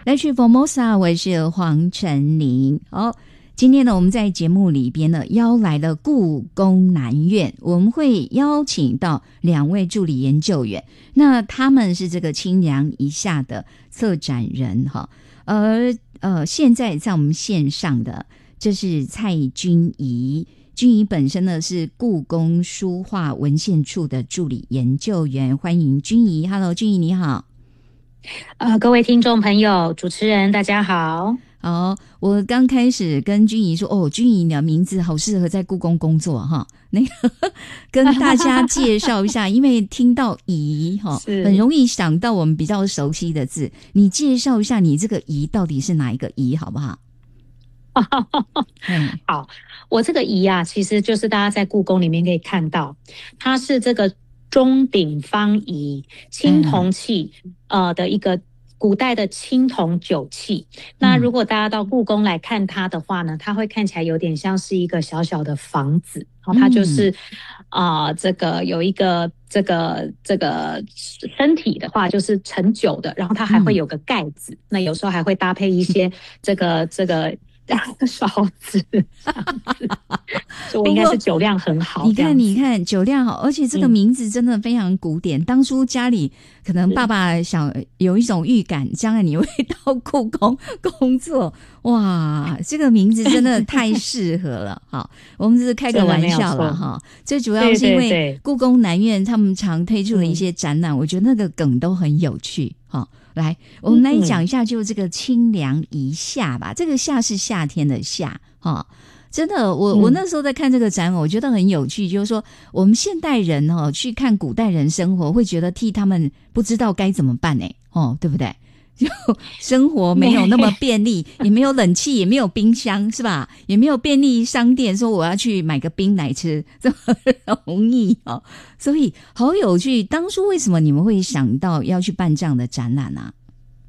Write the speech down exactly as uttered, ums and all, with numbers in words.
来去 Formosa， 我是黄晨林。好，今天呢，我们在节目里边呢邀来了故宫南院，我们会邀请到两位助理研究员，那他们是这个清凉一下的策展人哈，而呃现在在我们线上的这是蔡君怡。君怡本身呢是故宫书画文献处的助理研究员，欢迎君怡。Hello， 君怡你好。 呃，各位听众朋友，主持人大家好。 好，我刚开始跟君怡说，哦，君怡你的名字好适合在故宫工作哈。那个跟大家介绍一下，因为听到怡哈，很容易想到我们比较熟悉的字。你介绍一下你这个怡到底是哪一个怡，好不好？ 好，我这个仪啊，其实就是大家在故宫里面可以看到，它是这个钟鼎方仪青铜器、嗯、呃的一个古代的青铜酒器。那如果大家到故宫来看它的话呢，它会看起来有点像是一个小小的房子，然后它就是啊、呃，这个有一个这个这个身体的话就是盛酒的，然后它还会有个盖子、嗯、那有时候还会搭配一些这个这个勺子，所以我应该是酒量很好。 你看，你看酒量好，而且这个名字真的非常古典。嗯、当初家里可能爸爸想有一种预感，将来你会到故宫工作，哇，这个名字真的太适合了。好，我们只是开个玩笑啦哈。最主要是因为故宫南院他们常推出的一些展览，我觉得那个梗都很有趣哈。来，我们来讲一下，就这个清凉一夏吧。嗯、这个夏是夏天的夏，哈，真的，我我那时候在看这个展，我觉得很有趣，就是说我们现代人哦去看古代人生活，会觉得替他们不知道该怎么办哎，哦，对不对？就生活没有那么便利，也没有冷气，也没有冰箱，是吧？也没有便利商店说我要去买个冰来吃，这么容易哦。所以好有趣，当初为什么你们会想到要去办这样的展览啊？